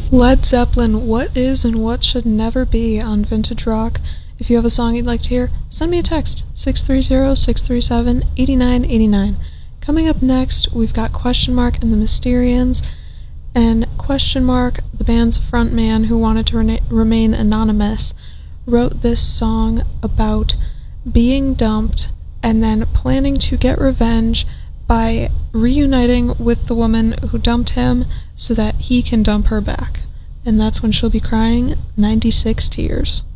Led Zeppelin, What Is and What Should Never Be on Vintage Rock. If you have a song you'd like to hear, send me a text, 630-637-8989. Coming up next, we've got Question Mark and the Mysterians, and Question Mark, the band's frontman who wanted to remain anonymous, wrote this song about being dumped and then planning to get revenge by reuniting with the woman who dumped him so that he can dump her back. And that's when she'll be crying 96 tears.